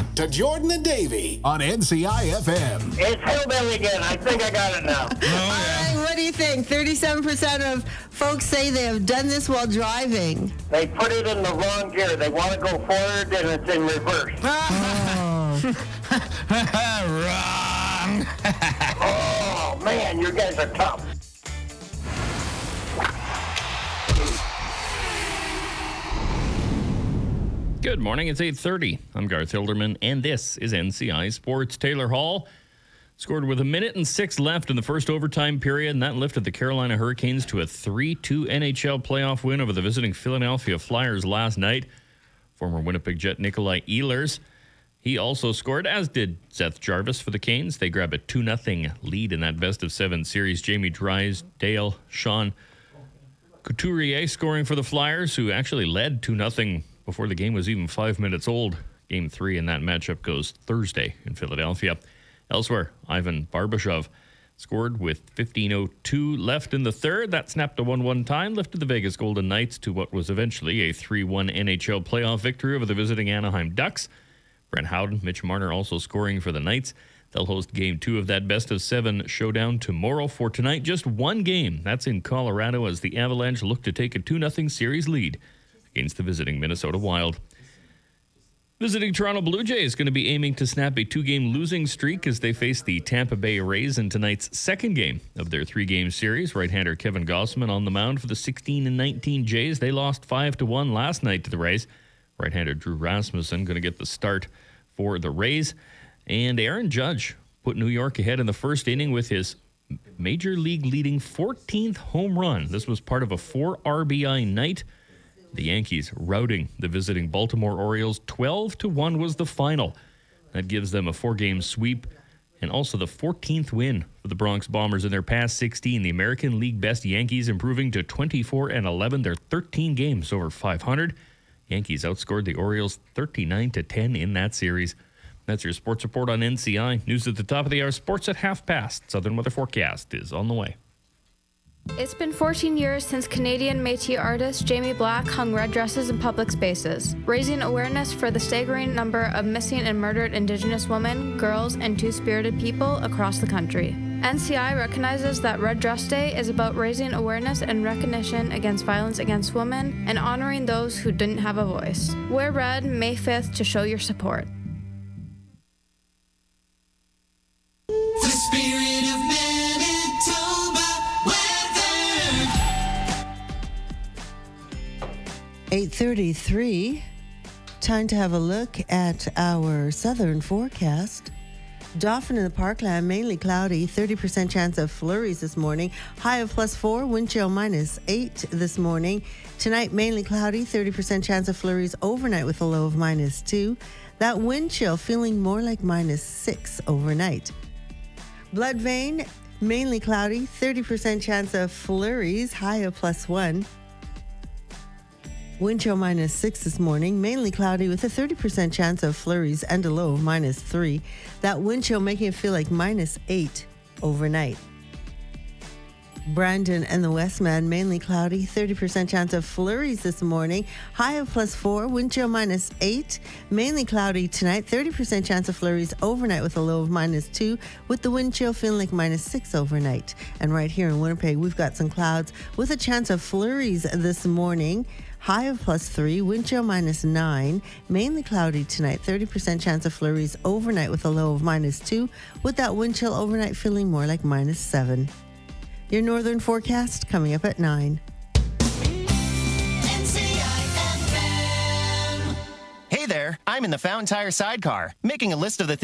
to Jordan and Davey on NCI FM. It's Hillbilly again. I think I got it now. All right, what do you think? 37% of folks say they have done this while driving. They put it in the wrong gear. They want to go forward, and it's in reverse. Wrong. Oh, man, you guys are tough. Good morning, it's 8:30. I'm Garth Hilderman, and this is NCI Sports. Taylor Hall scored with 1:06 left in the first overtime period, and that lifted the Carolina Hurricanes to a 3-2 NHL playoff win over the visiting Philadelphia Flyers last night. Former Winnipeg Jet Nikolai Ehlers, he also scored, as did Seth Jarvis for the Canes. They grab a 2-0 lead in that best-of-7 series. Jamie Drysdale, Sean Couturier scoring for the Flyers, who actually led 2-0 before the game was even 5 minutes old. Game 3 in that matchup goes Thursday in Philadelphia. Elsewhere, Ivan Barbashov scored with 15:02 left in the third. That snapped a 1-1 time, lifted the Vegas Golden Knights to what was eventually a 3-1 NHL playoff victory over the visiting Anaheim Ducks. Brent Howden, Mitch Marner also scoring for the Knights. They'll host Game 2 of that best-of-7 showdown tomorrow. For tonight, just one game. That's in Colorado as the Avalanche look to take a 2-0 series lead against the visiting Minnesota Wild. Visiting Toronto Blue Jays is going to be aiming to snap a 2-game losing streak as they face the Tampa Bay Rays in tonight's second game of their 3-game series. Right-hander Kevin Gausman on the mound for the 16-19 Jays. They lost 5-1 last night to the Rays. Right-hander Drew Rasmussen going to get the start for the Rays. And Aaron Judge put New York ahead in the first inning with his Major League leading 14th home run. This was part of a 4 RBI night. The Yankees routing the visiting Baltimore Orioles. 12-1 was the final. That gives them a 4-game sweep and also the 14th win for the Bronx Bombers in their past 16. The American League best Yankees improving to 24-11. They're 13 games over 500. Yankees outscored the Orioles 39-10 in that series. That's your sports report on NCI. News at the top of the hour. Sports at 5:30. Southern weather forecast is on the way. It's been 14 years since Canadian Métis artist Jamie Black hung red dresses in public spaces, raising awareness for the staggering number of missing and murdered Indigenous women, girls, and two-spirited people across the country. NCI recognizes that Red Dress Day is about raising awareness and recognition against violence against women and honoring those who didn't have a voice. Wear red May 5th to show your support. The spirit of Manitoba weather. 8:33. Time to have a look at our southern forecast. Dauphin in the Parkland, mainly cloudy, 30% chance of flurries this morning. High of +4, wind chill -8 this morning. Tonight, mainly cloudy, 30% chance of flurries overnight with a low of -2. That wind chill feeling more like -6 overnight. Blood Vein, mainly cloudy, 30% chance of flurries, high of +1. Wind chill -6 this morning, mainly cloudy with a 30% chance of flurries and a low of -3. That wind chill making it feel like -8 overnight. Brandon and the Westman, mainly cloudy, 30% chance of flurries this morning, high of +4, wind chill -8, mainly cloudy tonight, 30% chance of flurries overnight with a low of -2, with the wind chill feeling like -6 overnight. And right here in Winnipeg, we've got some clouds with a chance of flurries this morning, high of +3, wind chill -9, mainly cloudy tonight, 30% chance of flurries overnight with a low of -2, with that wind chill overnight feeling more like -7. Your northern forecast coming up at 9. NCIFM. Hey there, I'm in the Fountain Tire sidecar, making a list of the